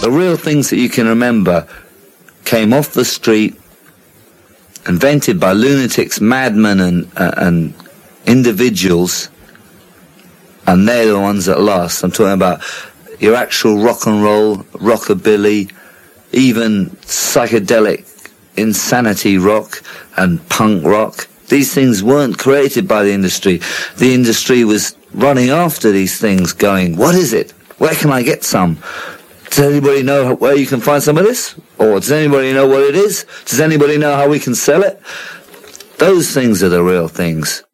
The real things that you can remember came off the street, invented by lunatics, madmen and individuals, and they're the ones that last. I'm talking about your actual rock and roll, rockabilly, even psychedelic insanity rock and punk rock. These things weren't created by the industry. The industry was running after these things, going, what is it? Where can I get some? Does anybody know where you can find some of this? Or does anybody know what it is? Does anybody know how we can sell it? Those things are the real things.